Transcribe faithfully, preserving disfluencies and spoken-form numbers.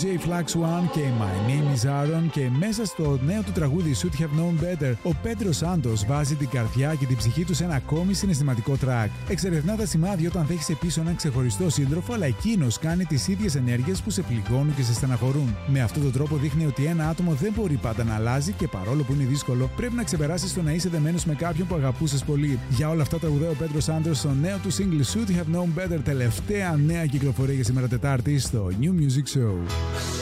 τζέι Flax One και My Name is Aaron, και μέσα στο νέο του τραγούδι Should Have Known Better, ο Πέντρο Σάντος βάζει την καρδιά και την ψυχή του σε ένα ακόμη συναισθηματικό track. Εξερευνά τα σημάδια όταν θα έχεις σε πίσω έναν ξεχωριστό σύντροφο, αλλά εκείνος κάνει τις ίδιες ενέργειες που σε πληγώνουν και σε στεναχωρούν. Με αυτόν τον τρόπο δείχνει ότι ένα άτομο δεν μπορεί πάντα να αλλάζει και παρόλο που είναι δύσκολο, πρέπει να ξεπεράσεις το να είσαι δεμένος με κάποιον που αγαπούσες πολύ. Για όλα αυτά τραγουδάει ο Πέντρο Σάντος στο νέο του single Should Have Known Better, τελευταία νέα κυκλοφορία για σήμερα Τετάρτη στο New Music Show.